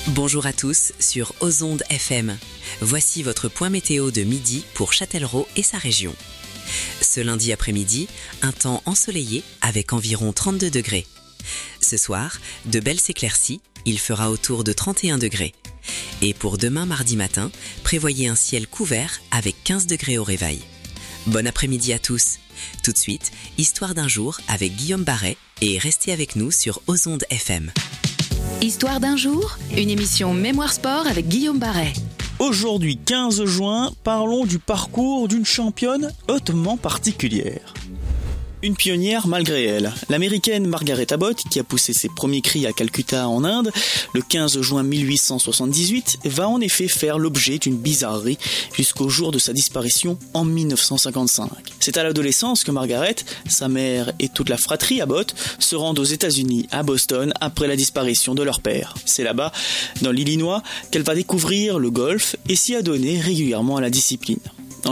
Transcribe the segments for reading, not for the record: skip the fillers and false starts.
Bonjour à tous sur Ozonde FM. Voici votre point météo de midi pour Châtellerault et sa région. Ce lundi après-midi, un temps ensoleillé avec environ 32 degrés. Ce soir, de belles éclaircies, il fera autour de 31 degrés. Et pour demain mardi matin, prévoyez un ciel couvert avec 15 degrés au réveil. Bon après-midi à tous. Tout de suite, Histoire d'un jour avec Guillaume Barret et restez avec nous sur Ozonde FM. Histoire d'un jour, une émission Mémoire Sport avec Guillaume Barret. Aujourd'hui 15 juin, parlons du parcours d'une championne hautement particulière. Une pionnière malgré elle, l'américaine Margaret Abbott, qui a poussé ses premiers cris à Calcutta en Inde, le 15 juin 1878, va en effet faire l'objet d'une bizarrerie jusqu'au jour de sa disparition en 1955. C'est à l'adolescence que Margaret, sa mère et toute la fratrie Abbott se rendent aux États-Unis, à Boston, après la disparition de leur père. C'est là-bas, dans l'Illinois, qu'elle va découvrir le golf et s'y adonner régulièrement à la discipline. En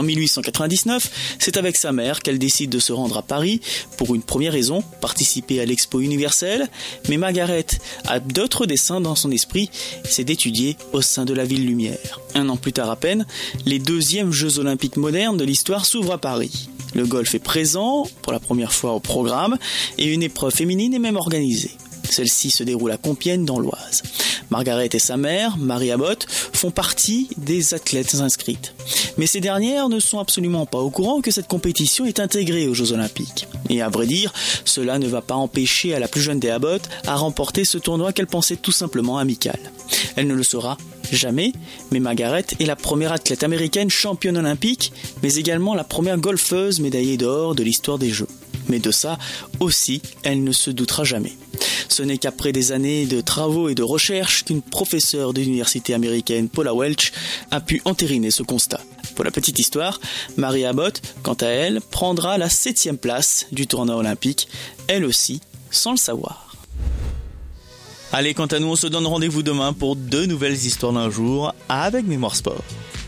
1899, c'est avec sa mère qu'elle décide de se rendre à Paris pour une première raison, participer à l'Expo universelle, mais Margaret a d'autres desseins dans son esprit, c'est d'étudier au sein de la Ville Lumière. Un an plus tard à peine, les deuxièmes Jeux Olympiques modernes de l'histoire s'ouvrent à Paris. Le golf est présent, pour la première fois au programme, et une épreuve féminine est même organisée. Celle-ci se déroule à Compiègne dans l'Oise. Margaret et sa mère, Mary Abbott, font partie des athlètes inscrites. Mais ces dernières ne sont absolument pas au courant que cette compétition est intégrée aux Jeux Olympiques. Et à vrai dire, cela ne va pas empêcher à la plus jeune des Abbott à remporter ce tournoi qu'elle pensait tout simplement amical. Elle ne le saura jamais, mais Margaret est la première athlète américaine championne olympique, mais également la première golfeuse médaillée d'or de l'histoire des Jeux. Mais de ça aussi, elle ne se doutera jamais. Ce n'est qu'après des années de travaux et de recherches qu'une professeure de l'université américaine, Paula Welch, a pu entériner ce constat. Pour la petite histoire, Mary Abbott, quant à elle, prendra la 7e place du tournoi olympique, elle aussi, sans le savoir. Allez, quant à nous, on se donne rendez-vous demain pour 2 nouvelles histoires d'un jour avec Mémoire Sport.